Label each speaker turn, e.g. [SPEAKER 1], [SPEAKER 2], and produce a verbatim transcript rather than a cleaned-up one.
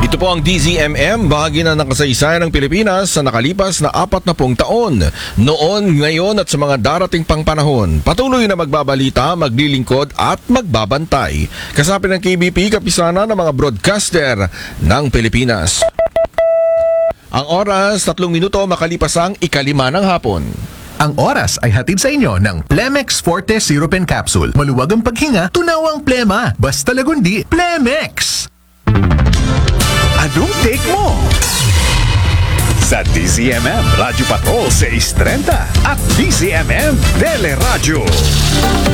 [SPEAKER 1] Ito po ang D Z M M, bahagi na ng kasaysayan ng Pilipinas sa nakalipas na apat na pung taon. Noon, ngayon at sa mga darating pang panahon, patuloy na magbabalita, maglilingkod at magbabantay. Kasapin ng K B P, kapisana ng mga broadcaster ng Pilipinas. Ang oras, tatlong minuto makalipas ang ikalima ng hapon.
[SPEAKER 2] Ang oras ay hatid sa inyo ng Plemex Forte Syrup and Capsule. Maluwag ang paghinga, tunawang plema. Basta lagundi, Plemex!
[SPEAKER 3] Anong take mo? Sa D Z M M Radyo Patrol six thirty at D Z M M Teleradyo.